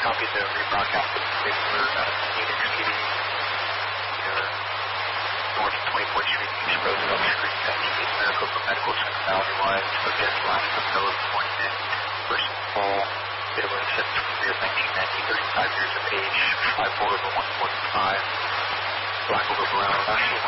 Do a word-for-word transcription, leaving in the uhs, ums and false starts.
copy the rebroadcast of the for uh, Phoenix City, near North twenty-fourth Street, East Roosevelt Street, East Maricopa Medical Center, Valley Wise, for guest line from Philip appointment, person call, date of birth seven twenty-three of nineteen ninety, thirty-five years of age, five four over one forty-five, black over brown, national